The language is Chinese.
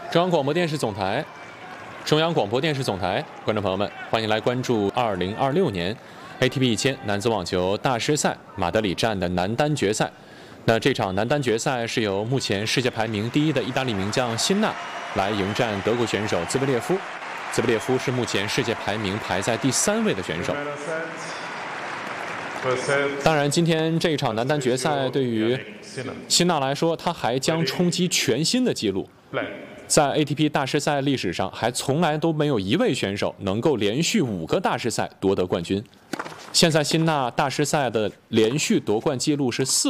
中央广播电视总台，中央广播电视总台，观众朋友们，欢迎来关注2026年 ATP 1000男子网球大师赛马德里站的男单决赛。那这场男单决赛是由目前世界排名第1的意大利名将辛纳来迎战德国选手兹维列夫。兹维列夫是目前世界排名排在第3位的选手。当然，今天这场男单决赛对于辛纳来说，他还将冲击全新的纪录。在 ATP 大师赛历史上，还从来都没有一位选手能够连续5个大师赛夺得冠军。现在辛纳大师赛的连续夺冠纪录是4